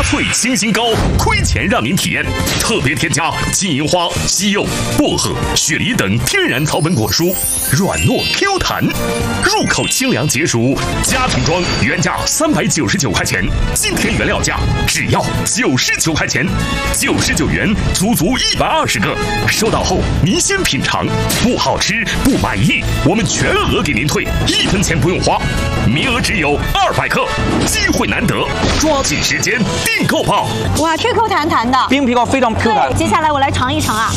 萃清新膏，亏钱让您体验。特别添加金银花、西柚、薄荷、雪梨等天然草本果蔬，软糯 Q 弹，入口清凉解暑。家庭装原价399块钱，今天原料价只要99块钱，99元足120个。收到后您先品尝，不好吃不满意，我们全额给您退，1分钱不用花。名额只有200克，机会难得，抓紧时间订购吧！ 哇，这口弹弹的， 冰皮膏非常 Q 弹。 接下来我来尝一尝啊。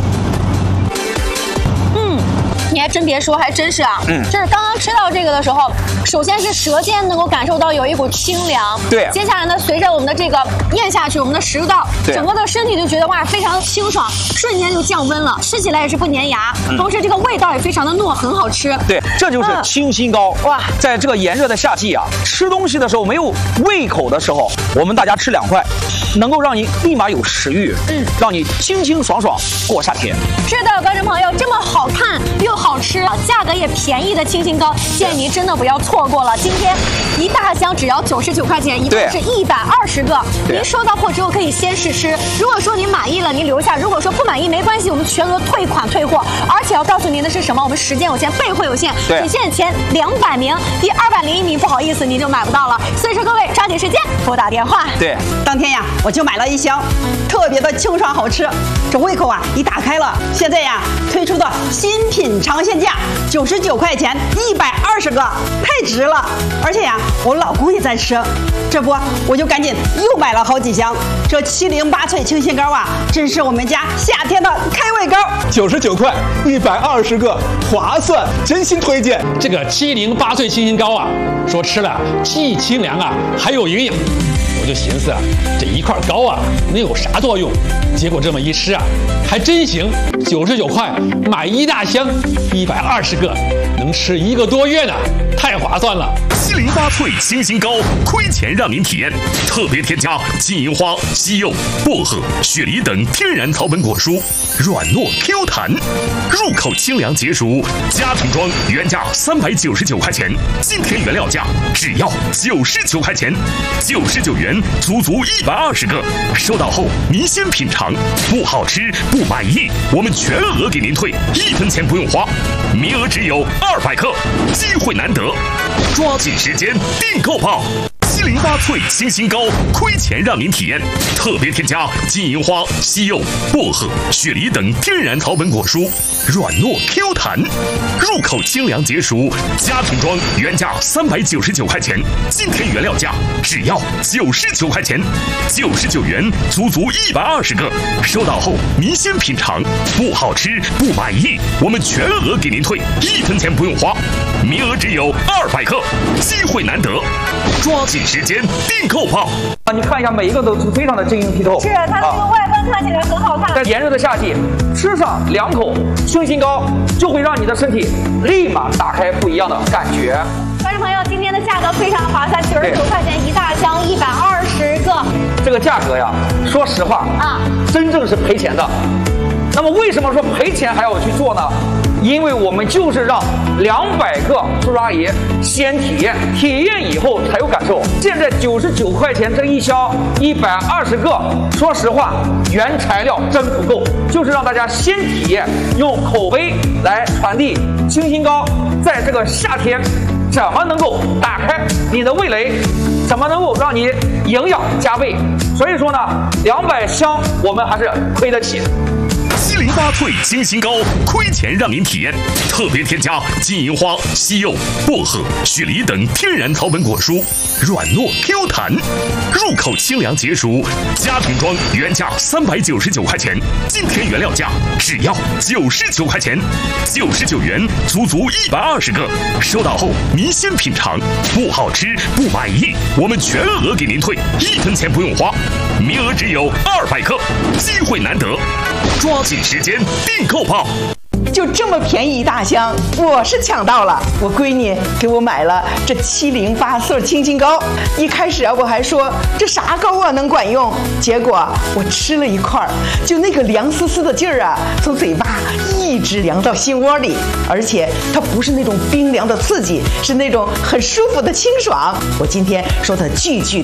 你还真别说，还真是啊。就是刚刚吃到这个的时候，首先是舌尖能够感受到有一股清凉。 对。 接下来呢，随着我们的这个咽下去，我们的食道，整个的身体就觉得哇，非常清爽，瞬间就降温了，吃起来也是不粘牙，同时这个味道也非常的糯，很好吃。 对，这就是清新膏。哇，在这个炎热的夏季啊，吃东西的时候没有胃口的时候，我们大家吃2块，能够让你立马有食欲，让你清清爽爽过夏天。 是的，观众朋友，这么好看又好吃，价格也便宜的清新膏，建议您真的不要错过了。今天一大箱只要99块钱，一共是120个。您收到货之后可以先试吃，如果说您满意了，您留下；如果说不满意，没关系，我们全额退款退货。而且要告诉您的是什么？我们时间有限，备货有限，只限前200名，第201名不好意思，您就买不到了。所以说各位抓紧时间拨打电话。 对，当天呀我就买了1箱，特别的清爽好吃，这胃口啊一打开了。现在呀推出的新品尝鲜价99块钱，120个，太值了！而且呀，我老公也在吃，这不我就赶紧又买了好几箱。这708萃清新膏啊，真是我们家夏天的开胃膏。 99块，120个，划算，真心推荐。 这个708萃清新膏啊，说吃了既清凉啊，还有营养。我就寻思啊，这一块膏啊能有啥作用？结果这么一吃啊，还真行，99块买1大箱，120个，能吃1个多月呢，太划算了。 708萃清新膏，亏钱让您体验。特别添加金银花、西柚、薄荷、雪梨等天然草本果蔬，软糯 Q 弹，入口清凉解暑。家庭装原价399块钱，今天原料价只要99块钱，99元足120个。收到后您先品尝，不好吃不满意，我们全额给您退，1分钱不用花。名额只有200克，机会难得，抓紧时间订购吧！708萃清新膏，亏钱让您体验。特别添加金银花、西柚、薄荷、雪梨等天然草本果蔬，软糯 Q 弹，入口清凉解暑。家庭装原价399块钱，今天原料价只要99块钱，99元足120个。收到后您先品尝，不好吃不满意，我们全额给您退，1分钱不用花。名额只有200克，机会难得，抓紧时间订购吧！ 你看一下，每一个都是非常的晶莹剔透。 是它这个外观看起来很好看。 在炎热的夏季，吃上2口清新膏，就会让你的身体立马打开不一样的感觉。 观众朋友，今天的价格非常划算，99块钱1大箱，120个。 这个价格呀，说实话啊，真正是赔钱的。那么为什么说赔钱还要去做呢？因为我们就是让200个叔叔阿姨先体验，体验以后才有感受。现在99块钱这一箱120个，说实话，原材料真不够，就是让大家先体验，用口碑来传递清新膏在这个夏天怎么能够打开你的味蕾，怎么能够让你营养加倍。所以说呢，200箱我们还是亏得起。 708萃清新膏，亏钱让您体验。特别添加金银花、西柚、薄荷、雪梨等天然草本果蔬，软糯 Q 弹，入口清凉解暑。家庭装原价399块钱，今天原料价只要99块钱，99元足120个。收到后您先品尝，不好吃不满意，我们全额给您退，1分钱不用花。名额只有200克，机会难得，抓紧时间订购吧！ 就这么便宜1大箱，我是抢到了。我闺女给我买了这708萃清新膏。一开始啊，我还说这啥膏啊能管用，结果我吃了一块，就那个凉丝丝的劲儿啊，从嘴巴一直凉到心窝里，而且它不是那种冰凉的刺激，是那种很舒服的清爽。我今天说它句句